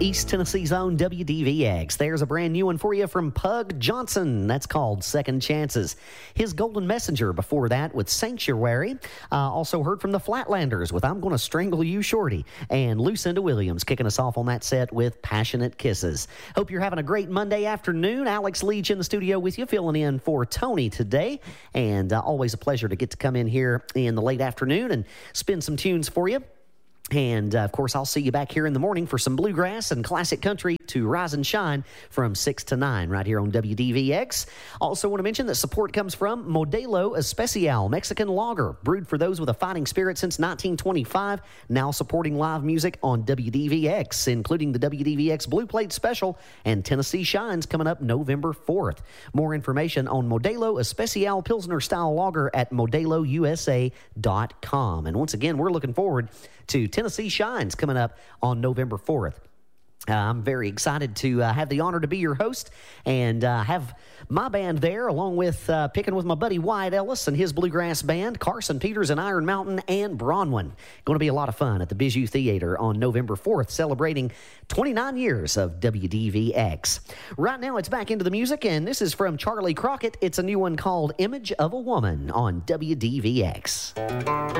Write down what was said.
East Tennessee's own WDVX. There's a brand new one for you from Pug Johnson. That's called Second Chances. His Golden Messenger before that with Sanctuary. Also heard from the Flatlanders with I'm Gonna Strangle You Shorty. And Lucinda Williams kicking us off on that set with Passionate Kisses. Hope you're having a great Monday afternoon. Alex Leach in the studio with you, filling in for Tony today. And always a pleasure to get to come in here in the late afternoon and spin some tunes for you. And, of course, I'll see you back here in the morning for some bluegrass and classic country to rise and shine from 6 to 9 right here on WDVX. Also want to mention that support comes from Modelo Especial Mexican Lager, brewed for those with a fighting spirit since 1925, now supporting live music on WDVX, including the WDVX Blue Plate Special and Tennessee Shines coming up November 4th. More information on Modelo Especial Pilsner Style Lager at modelousa.com. And once again, we're looking forward to Tennessee Shines coming up on November 4th. I'm very excited to have the honor to be your host and have my band there, along with picking with my buddy Wyatt Ellis and his bluegrass band, Carson Peters and Iron Mountain and Bronwyn. Going to be a lot of fun at the Bijou Theater on November 4th, celebrating 29 years of WDVX. Right now, it's back into the music, and this is from Charlie Crockett. It's a new one called Image of a Woman on WDVX.